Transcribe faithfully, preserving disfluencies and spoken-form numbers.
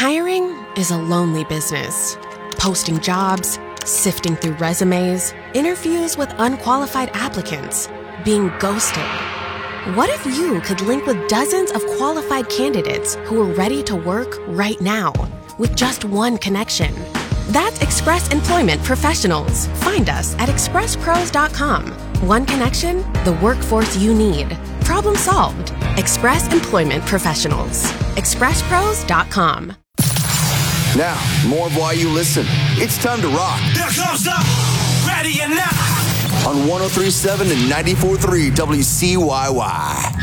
Hiring is a lonely business. Posting jobs, sifting through resumes, interviews with unqualified applicants, being ghosted. What if you could link with dozens of qualified candidates who are ready to work right now with just one connection? That's Express Employment Professionals. Find us at express pros dot com. One connection, the workforce you need. Problem solved. Express Employment Professionals. express pros dot com. Now, more of Why You Listen. It's time to rock. Here comes the ready or not. On one oh three point seven and ninety-four point three W C Y Y.